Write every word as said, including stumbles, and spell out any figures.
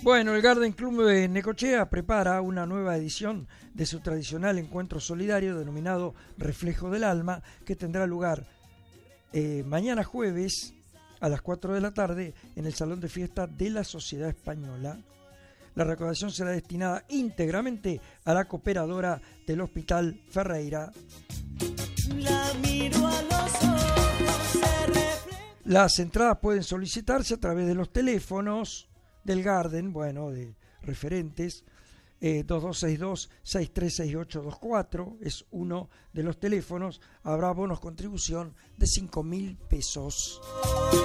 Bueno, el Garden Club de Necochea prepara una nueva edición de su tradicional encuentro solidario denominado Reflejo del Alma, que tendrá lugar eh, mañana jueves a las cuatro de la tarde en el Salón de Fiesta de la Sociedad Española. La recaudación será destinada íntegramente a la cooperadora del Hospital Ferreira. La miro a los ojos, se refleja. Las entradas pueden solicitarse a través de los teléfonos del Garden, bueno, de referentes, eh, dos dos seis dos, seis tres seis ocho dos cuatro, es uno de los teléfonos. Habrá bonos contribución de cinco mil pesos.